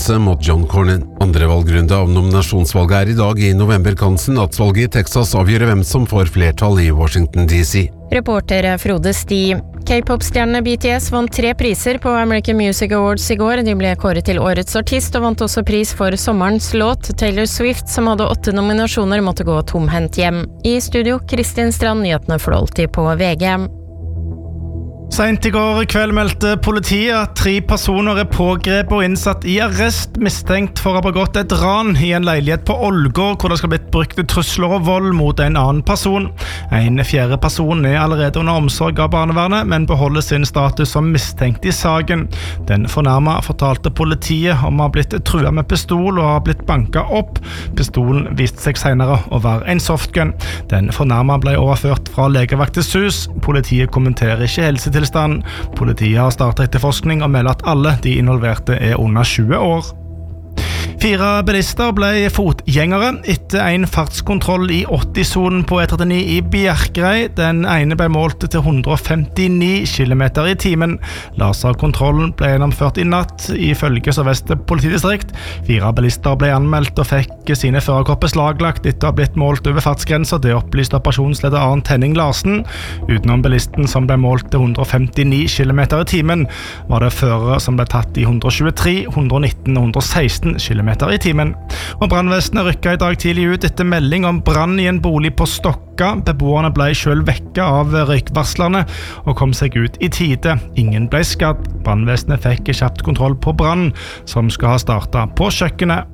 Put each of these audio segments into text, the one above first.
Senate mot John Cornyn. Andre valgrunde av nominasjonsvalget I dag I november kan senatsvalget I Texas avgjøre hvem som får flertall I Washington DC. Reporter Frode Sti. K-pop-stjernene BTS vant 3 priser på American Music Awards I går. De ble kåret til årets artist og vant også pris for sommerens låt. Taylor Swift, som hadde 8 nominasjoner, måtte gå tomhendt hjem. I studio, Kristin Strand, nyhetene for alltid på VG. Sent I går kveld meldte politiet at 3 personer pågrepet og innsatt I arrest, mistenkt for å ha begått et ran I en leilighet på Ålgård, hvor det skal blitt brukt trusler og vold mot en annen person. En 4. person allerede under omsorg av barnevernet, men beholder sin status som mistenkt I saken. Den fornærmede fortalte politiet om å ha blitt truet med pistol og ha blitt banket opp. Pistolen viste seg senere å være en softgun. Den fornærmede ble overført fra legevaktens hus. Politiet kommenterer ikke helsetilstand. Politiet har startet etterforskning og melder at alle de involverte under 20 år. 4 bilister ble fotgjengere etter en fartskontroll I 80-zonen på E39 I Bjerkreim. Den ene ble målt til 159 km I timen. Laserkontrollen ble gjennomført I natt ifølge Sør-Vest politidistrikt. 4 bilister ble anmeldt og fikk sine førerkort beslaglagt etter å ha blitt målt over fartsgrenser. Det opplyste operasjonsleder Arnt Henning Larsen. Utenom bilisten som ble målt til 159 km I timen, var det førere som ble tatt I 123, 119 og 116 km I timen. Og brannvesenet rykket I dag tidlig ut etter melding om brann I en bolig på Stokka. Beboerne ble selv vekket av røykvarslerne og kom seg ut I tide. Ingen ble skadd. Brannvesenet fikk kjapt kontroll på brann, som skal ha startet på kjøkkenet.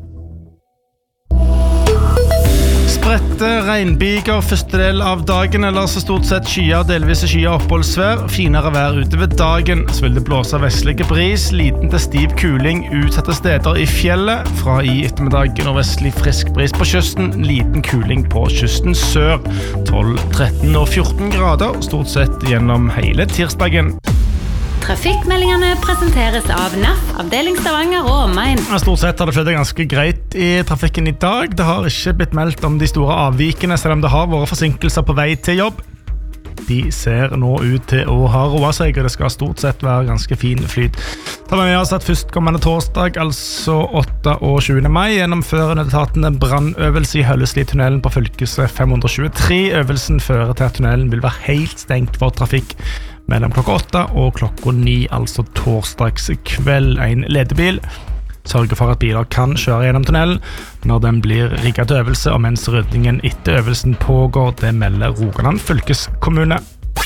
Spredte regnbyger første del av dagen, eller så stort sett skyer, delvis skyer oppholdsvær, finere vær utover dagen. Så vil det blåse vestlige bris, liten til stiv kuling utsatte steder I fjellet. Fra I ettermiddag nordvestlig frisk bris på kysten, liten kuling på kysten sør. 12, 13 og 14 grader, stort sett gjennom hele tirsdagen. Trafikkmeldingene presenteres av NAF, avdeling Stavanger og omegn. Stort sett har det flyttet ganske greit I trafikken I dag. Det har ikke blitt meldt om de store avvikene, selv om det har vært forsinkelser på vei til jobb. De ser nå ut til å ha roet seg, og det skal stort sett være ganske fin flyt. Ta med oss at førstkommende torsdag, altså 28. mai, gjennomfører nødetatene brannøvelse I Høllesli-tunnelen på fylkesvei 523. Øvelsen fører til at tunnelen vil være helt stengt for trafikk mellom klokka 8 og klokka 9, altså torsdags kveld. En ledebil sørger for at biler kan kjøre gjennom tunnelen når den blir rigget til øvelse, og mens ryddingen etter øvelsen pågår, det melder Rogaland fylkeskommune.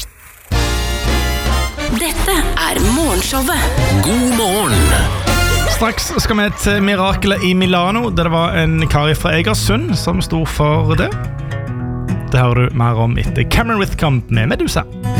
Dette Morgenshowet. God morgen! Straks skal vi til mirakelet I Milano, der det var en kar fra Egersund som sto for det. Det hører du mer om etter Cameron Whitcomb med Medusa.